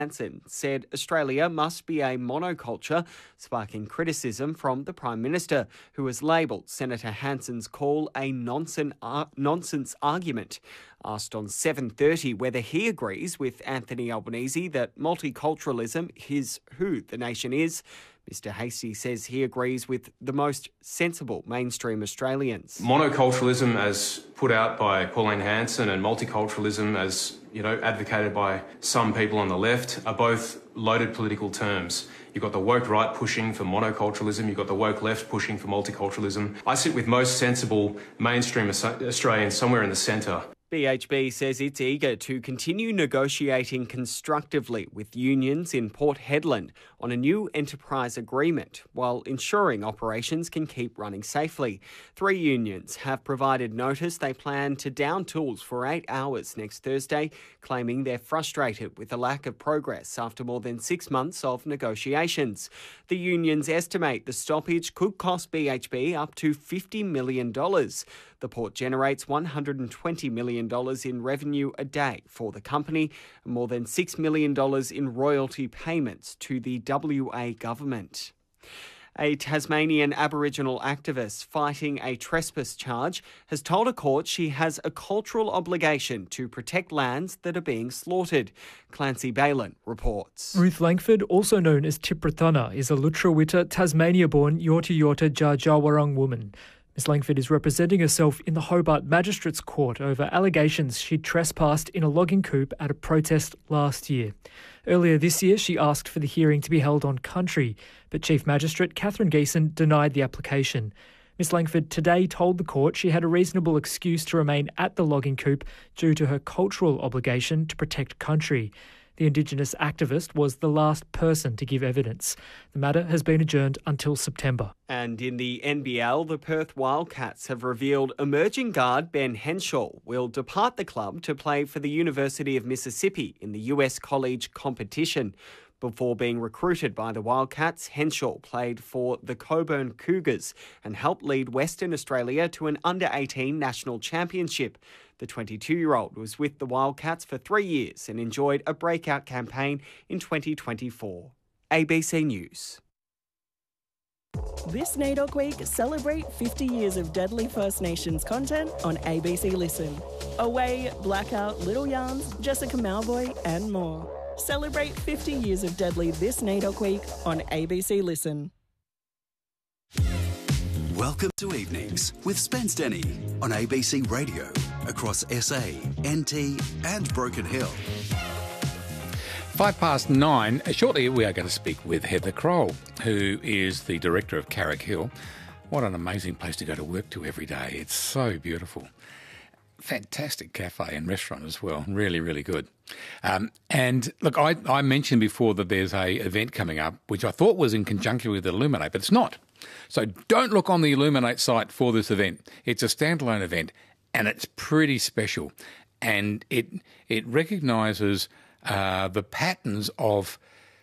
Hansen said Australia must be a monoculture, sparking criticism from the Prime Minister, who has labelled Senator Hansen's call a nonsense argument. Asked on 7:30 whether he agrees with Anthony Albanese that multiculturalism is who the nation is, Mr Hastie says he agrees with the most sensible mainstream Australians. Monoculturalism, as put out by Pauline Hanson, and multiculturalism, as advocated by some people on the left, are both loaded political terms. You've got the woke right pushing for monoculturalism, you've got the woke left pushing for multiculturalism. I sit with most sensible mainstream Australians somewhere in the centre. BHP says it's eager to continue negotiating constructively with unions in Port Hedland on a new enterprise agreement while ensuring operations can keep running safely. 3 unions have provided notice they plan to down tools for 8 hours next Thursday, claiming they're frustrated with the lack of progress after more than 6 months of negotiations. The unions estimate the stoppage could cost BHP up to $50 million. The port generates $120 million in revenue a day for the company and more than $6 million in royalty payments to the WA government. A Tasmanian Aboriginal activist fighting a trespass charge has told a court she has a cultural obligation to protect lands that are being slaughtered. Clancy Balin reports. Ruth Langford, also known as Tiprathana, is a Lutruwita, Tasmania-born Yorta Yorta Dja Dja Wurrung woman. Ms Langford is representing herself in the Hobart Magistrates Court over allegations she trespassed in a logging coupe at a protest last year. Earlier this year, she asked for the hearing to be held on country, but Chief Magistrate Catherine Geeson denied the application. Ms Langford today told the court she had a reasonable excuse to remain at the logging coupe due to her cultural obligation to protect country. The Indigenous activist was the last person to give evidence. The matter has been adjourned until September. And in the NBL, the Perth Wildcats have revealed emerging guard Ben Henshaw will depart the club to play for the University of Mississippi in the US college competition. Before being recruited by the Wildcats, Henshaw played for the Cockburn Cougars and helped lead Western Australia to an under-18 national championship. The 22-year-old was with the Wildcats for 3 years and enjoyed a breakout campaign in 2024. ABC News. This NAIDOC Week, celebrate 50 years of Deadly First Nations content on ABC Listen. Away, Blackout, Little Yarns, Jessica Malvoy and more. Celebrate 50 years of Deadly this NAIDOC Week on ABC Listen. Welcome to Evenings with Spence Denny on ABC Radio across SA, NT and Broken Hill. 9:05. Shortly we are going to speak with Heather Kroll, who is the director of Carrick Hill. What an amazing place to go to work to every day. It's so beautiful. Fantastic cafe and restaurant as well. Really, really good. And look, I mentioned before that there's a event coming up, which I thought was in conjunction with Illuminate, but it's not. So don't look on the Illuminate site for this event. It's a standalone event and it's pretty special. And it recognises the patterns of...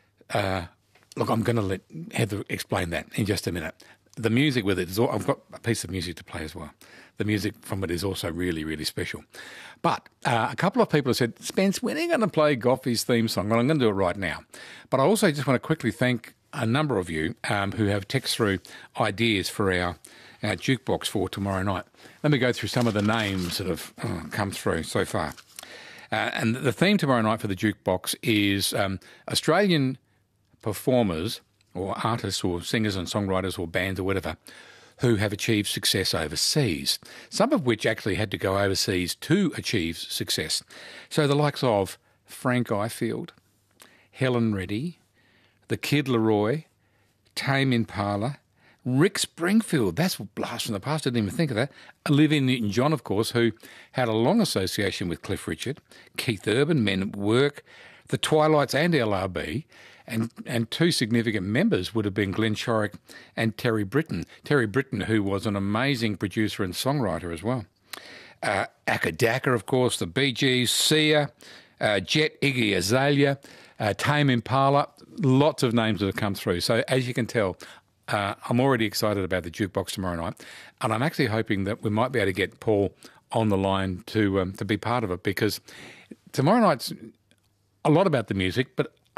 look, I'm going to let Heather explain that in just a minute. The music with it, I've got a piece of music to play as well. The music from it is also really, really special. But a couple of people have said, Spence, when are you going to play Goffy's theme song? Well, I'm going to do it right now. But I also just want to quickly thank a number of you who have texted through ideas for our jukebox for tomorrow night. Let me go through some of the names that have come through so far. And the theme tomorrow night for the jukebox is Australian performers or artists or singers and songwriters or bands or whatever who have achieved success overseas, some of which actually had to go overseas to achieve success. So the likes of Frank Ifield, Helen Reddy, the Kid Laroi, Tame Impala, Rick Springfield, that's a blast from the past, I didn't even think of that. Olivia Newton-John, of course, who had a long association with Cliff Richard, Keith Urban, Men at Work, the Twilights and LRB, and two significant members would have been Glenn Shorrock and Terry Britton. Terry Britton, who was an amazing producer and songwriter as well. Akadaka, of course, the Bee Gees, Sia, Jet, Iggy Azalea, Tame Impala, lots of names that have come through. So as you can tell, I'm already excited about the jukebox tomorrow night, and I'm actually hoping that we might be able to get Paul on the line to be part of it, because tomorrow night's a lot about the music, but